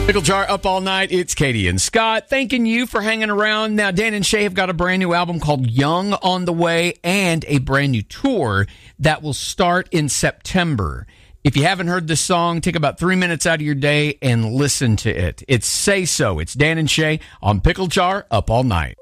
Pickle Jar up all night. It's Katie and Scott thanking you for hanging around. Now, Dan and Shay have got a brand new album called Young on the way and a brand new tour that will start in September. If you haven't heard this song, take about 3 minutes out of your day and listen to it. It's Say So. It's Dan and Shay on Pickle Jar up all night.